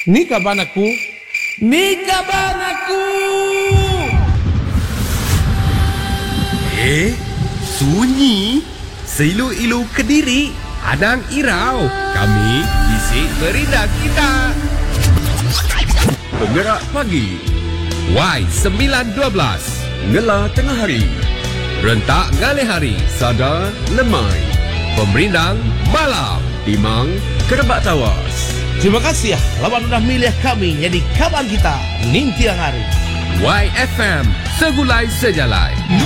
Ni kaban aku. Sunyi. Seilu-ilu Kediri. Adang Irau. Kami bisik berindah kita. Penggerak pagi. Y912. Ngela tengah hari. Rentak ngalih hari. Sada lemai. Pemerindang malam. Timang kerebak tawas. Terima kasih lawan sudah milih kami jadi kawan kita ning tiang hari. YFM Segulai Sejalai.